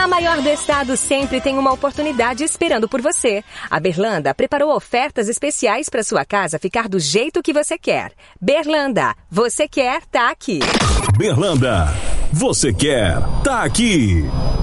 Na maior do estado sempre tem uma oportunidade esperando por você. A Berlanda preparou ofertas especiais para sua casa ficar do jeito que você quer. Berlanda, você quer, tá aqui. Berlanda, você quer, tá aqui.